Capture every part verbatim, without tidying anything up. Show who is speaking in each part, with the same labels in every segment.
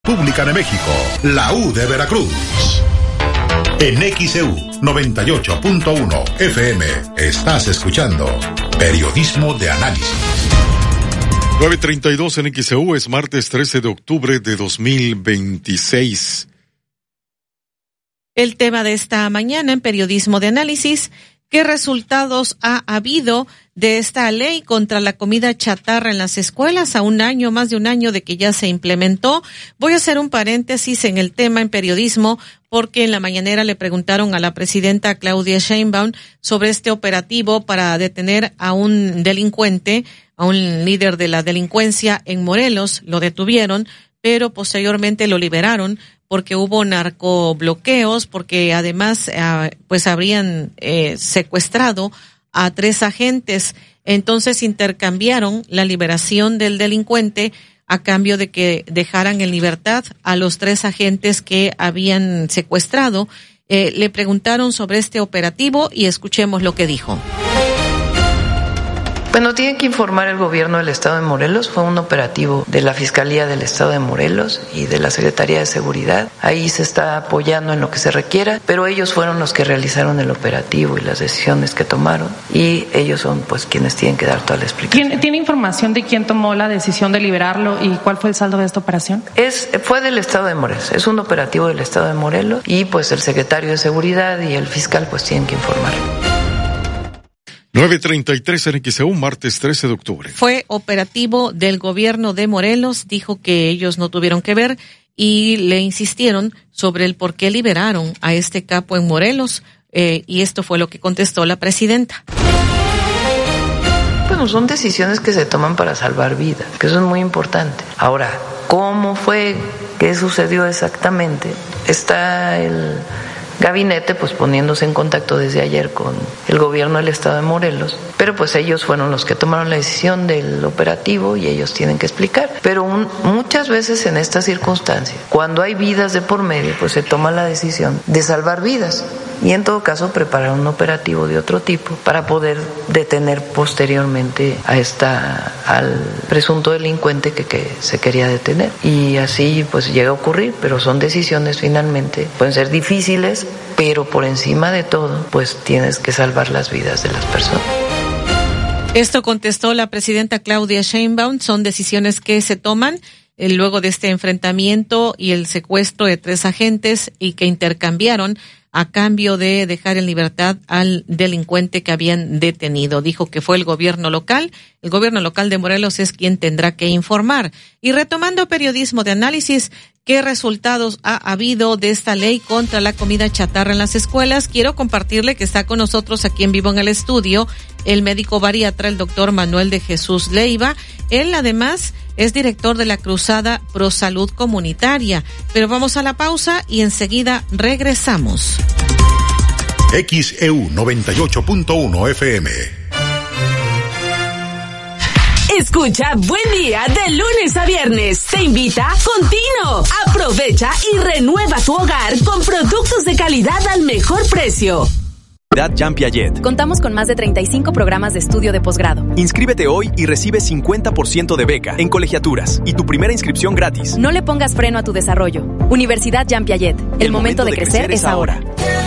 Speaker 1: República de México, la U de Veracruz. En X E U noventa y ocho punto uno F M estás escuchando Periodismo de Análisis.
Speaker 2: nueve treinta y dos en X E U, es martes trece de octubre de dos mil veintiséis.
Speaker 3: El tema de esta mañana en Periodismo de Análisis: ¿qué resultados ha habido de esta ley contra la comida chatarra en las escuelas a un año, más de un año de que ya se implementó? Voy a hacer un paréntesis en el tema en periodismo, porque en la mañanera le preguntaron a la presidenta Claudia Sheinbaum sobre este operativo para detener a un delincuente, a un líder de la delincuencia en Morelos. Lo detuvieron, pero posteriormente lo liberaron porque hubo narcobloqueos, porque además eh, pues habrían eh, secuestrado a tres agentes. Entonces intercambiaron la liberación del delincuente a cambio de que dejaran en libertad a los tres agentes que habían secuestrado. Eh, le preguntaron sobre este operativo y escuchemos lo que dijo.
Speaker 4: Bueno, tiene que informar el gobierno del Estado de Morelos. Fue un operativo de la Fiscalía del Estado de Morelos y de la Secretaría de Seguridad. Ahí se está apoyando en lo que se requiera, pero ellos fueron los que realizaron el operativo y las decisiones que tomaron, y ellos son pues quienes tienen que dar toda la explicación.
Speaker 5: ¿Tiene, ¿tiene información de quién tomó la decisión de liberarlo y cuál fue el saldo de esta operación?
Speaker 4: Es, fue del Estado de Morelos, es un operativo del Estado de Morelos, y pues el secretario de Seguridad y el fiscal pues tienen que informar.
Speaker 2: nueve treinta y tres en X E U, martes trece de octubre.
Speaker 3: Fue operativo del gobierno de Morelos, dijo que ellos no tuvieron que ver y le insistieron sobre el por qué liberaron a este capo en Morelos, eh, y esto fue lo que contestó la presidenta.
Speaker 4: Bueno, son decisiones que se toman para salvar vidas, que eso es muy importante. Ahora, ¿cómo fue? ¿Qué sucedió exactamente? Está el gabinete pues poniéndose en contacto desde ayer con el gobierno del Estado de Morelos, pero pues ellos fueron los que tomaron la decisión del operativo y ellos tienen que explicar. Pero un, muchas veces en estas circunstancias, cuando hay vidas de por medio, pues se toma la decisión de salvar vidas, y en todo caso preparar un operativo de otro tipo para poder detener posteriormente a esta al presunto delincuente que, que se quería detener. Y así pues llega a ocurrir, pero son decisiones finalmente, pueden ser difíciles, pero por encima de todo pues tienes que salvar las vidas de las personas.
Speaker 3: Esto contestó la presidenta Claudia Sheinbaum. Son decisiones que se toman eh, luego de este enfrentamiento y el secuestro de tres agentes y que intercambiaron a cambio de dejar en libertad al delincuente que habían detenido. Dijo que fue el gobierno local. El gobierno local de Morelos es quien tendrá que informar. Y retomando Periodismo de Análisis, ¿qué resultados ha habido de esta ley contra la comida chatarra en las escuelas? Quiero compartirle que está con nosotros aquí en vivo en el estudio el médico bariatra, el doctor Manuel de Jesús Leiva. Él además es director de la Cruzada Pro Salud Comunitaria. Pero vamos a la pausa y enseguida regresamos.
Speaker 1: X E U noventa y ocho punto uno F M.
Speaker 6: Escucha Buen Día de lunes a viernes. Te invita Contino. Aprovecha y renueva tu hogar con productos de calidad al mejor precio.
Speaker 7: Jean Piaget.
Speaker 8: Contamos con más de treinta y cinco programas de estudio de posgrado.
Speaker 7: Inscríbete hoy y recibe cincuenta por ciento de beca en colegiaturas y tu primera inscripción gratis.
Speaker 8: No le pongas freno a tu desarrollo. Universidad Jean Piaget. El, El momento, momento de, de crecer, crecer es ahora.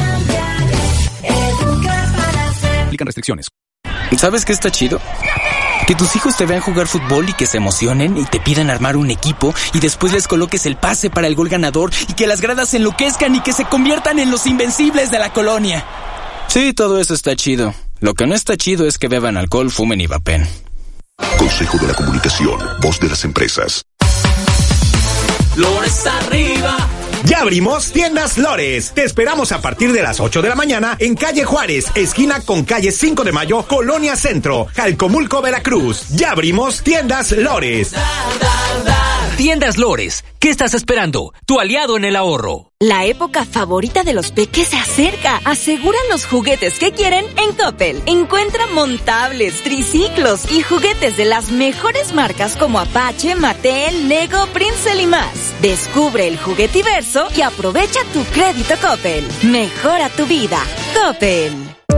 Speaker 7: Aplican restricciones.
Speaker 9: ¿Sabes qué está chido? Que tus hijos te vean jugar fútbol y que se emocionen y te pidan armar un equipo y después les coloques el pase para el gol ganador y que las gradas se enloquezcan y que se conviertan en los invencibles de la colonia. Sí, todo eso está chido. Lo que no está chido es que beban alcohol, fumen y vapen.
Speaker 1: Consejo de la Comunicación, voz de las empresas.
Speaker 10: Lores arriba. Ya abrimos Tiendas Lores. Te esperamos a partir de las ocho de la mañana en calle Juárez, esquina con calle cinco de mayo, Colonia Centro, Jalcomulco, Veracruz. Ya abrimos Tiendas Lores.
Speaker 11: Da, da, da. Tiendas Lores, ¿qué estás esperando? Tu aliado en el ahorro.
Speaker 12: La época favorita de los peques se acerca. Aseguran los juguetes que quieren en Coppel. Encuentra montables, triciclos y juguetes de las mejores marcas como Apache, Mattel, Lego, Princeton y más. Descubre el juguetiverso y aprovecha tu crédito Coppel. Mejora tu vida. Coppel.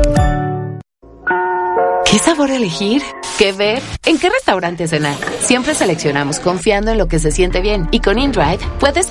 Speaker 13: ¿Qué sabor elegir? ¿Qué ver? ¿En qué restaurante cenar? Siempre seleccionamos confiando en lo que se siente bien. Y con InDrive puedes